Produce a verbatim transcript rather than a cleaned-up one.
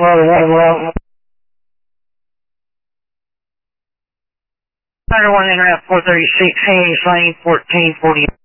well, one well. One internet four thirty-six, Hayes Lane, fourteen forty.